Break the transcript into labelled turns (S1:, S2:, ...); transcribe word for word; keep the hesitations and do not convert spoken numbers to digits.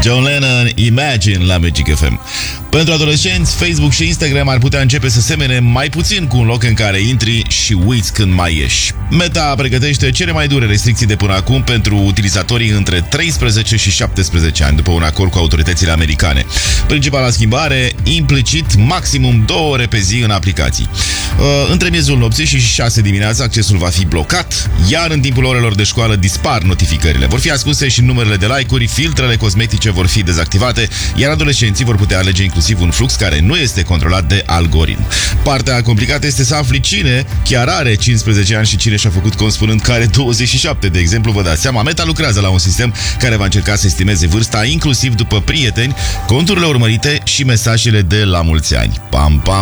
S1: John Lennon, Imagine la Magic F M. Pentru adolescenți, Facebook și Instagram ar putea începe să semene mai puțin cu un loc în care intri și uiți când mai ieși. Meta pregătește cele mai dure restricții de până acum pentru utilizatorii între treisprezece și șaptesprezece ani, după un acord cu autoritățile americane. Principala schimbare, implicit maximum două ore pe zi în aplicații. Între miezul nopții și șase dimineața accesul va fi blocat, iar în timpul orelor de școală dispar notificările. Vor fi ascunse și numerele de like-uri, filtrele cosmetice vor fi dezactivate, iar adolescenții vor putea alege inclusiv un flux care nu este controlat de algoritm. Partea complicată este să afli cine chiar are cincisprezece ani și cine și-a făcut cont spunând că are douăzeci și șapte, de exemplu. Vă dați seama, Meta lucrează la un sistem care va încerca să estimeze vârsta inclusiv după prieteni, conturile urmărite și mesajele de la mulți ani. Pam, pam!